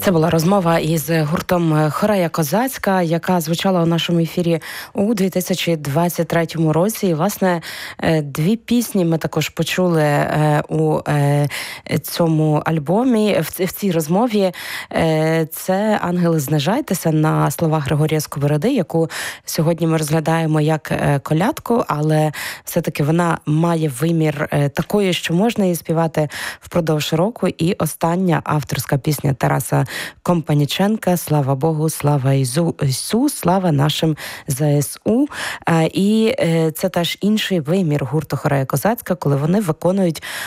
Це була розмова із гуртом «Хорея Козацька», яка звучала у нашому ефірі у 2023 році. І, власне, дві пісні ми також почули у цьому альбомі, в цій розмові. Це «Ангели, знижайтеся» на слова Григорія Сковороди, яку сьогодні ми розглядаємо як колядку, але все-таки вона має вимір такої, що можна її співати впродовж року. І остання авторська пісня Тараса Компаніченка «Слава Богу, слава Ісу, слава нашим ЗСУ». І це теж інший вимір гурту «Хорея Козацька», коли вони виконують